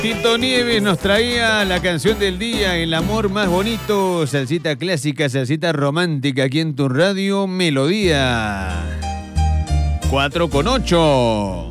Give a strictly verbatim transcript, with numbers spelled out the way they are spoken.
Tito Nieves nos traía la canción del día, El amor más bonito, salsita clásica, salsita romántica, aquí en tu radio Melodía. cuatro con ocho.